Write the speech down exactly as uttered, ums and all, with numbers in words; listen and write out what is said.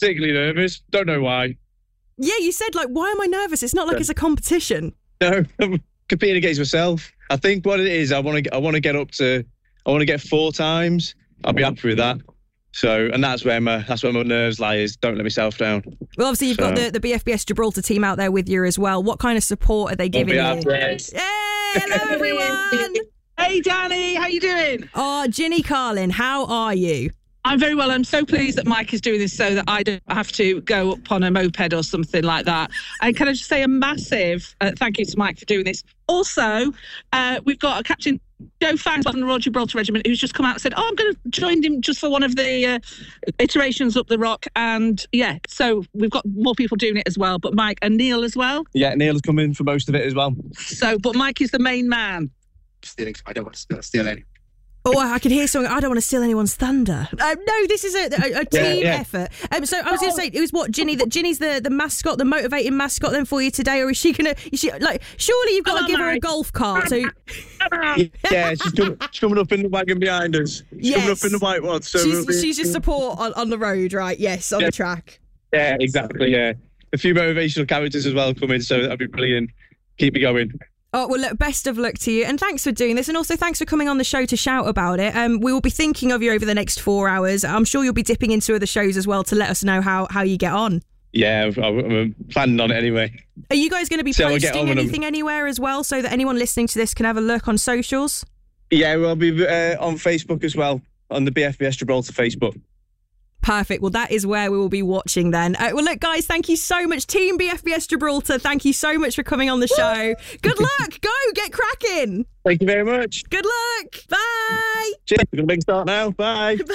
particularly nervous. Don't know why. Yeah, you said, like, why am I nervous? It's not like it's a competition. No, I'm competing against myself. I think what it is, I want to I want to get up to, I want to get four times. I'll be happy with that. So, and that's where my that's where my nerves lie, is don't let myself down. Well, obviously you've so. got the, the B F B S Gibraltar team out there with you as well. What kind of support are they giving you? Yes. Hey, hello everyone. Hey Danny, how you doing? Oh, Ginny Carlin, how are you? I'm very well. I'm so pleased that Mike is doing this so that I don't have to go up on a moped or something like that. And can I just say a massive uh, thank you to Mike for doing this. Also, uh, we've got a Captain Joe Fangs from the Royal Gibraltar Regiment who's just come out and said, oh, I'm going to join him just for one of the uh, iterations up the rock. And yeah, so we've got more people doing it as well. But Mike and Neil as well. Yeah, Neil's come in for most of it as well. So, but Mike is the main man. Stealing, I don't want to steal any. Oh, I can hear something. I don't want to steal anyone's thunder. Uh, no, this is a, a, a team yeah, yeah. effort. Um, so I was going to say, it was what, Ginny, that Ginny's the, the mascot, the motivating mascot then for you today, or is she going to, is she, like, surely you've got to give her a golf cart. So... yeah, she's, coming, she's coming up in the wagon behind us. She's yes. coming up in the white one. So she's, we'll be... she's just support on, on the road, right? Yes, on yeah. the track. Yeah, exactly, yeah. A few motivational characters as well coming, so that'd be brilliant. Keep me going. Oh, well, look, best of luck to you. And thanks for doing this. And also thanks for coming on the show to shout about it. Um, we will be thinking of you over the next four hours. I'm sure you'll be dipping into other shows as well to let us know how, how you get on. Yeah, I'm, I'm planning on it anyway. Are you guys going to be so posting anything anywhere as well so that anyone listening to this can have a look on socials? Yeah, we'll be uh, on Facebook as well, on the B F B S Gibraltar Facebook. Perfect. Well, that is where we will be watching then. Uh, well, look, guys, thank you so much. Team B F B S Gibraltar, thank you so much for coming on the show. Good luck. Go, get cracking. Thank you very much. Good luck. Bye. Cheers. We're going to make a start now. Bye.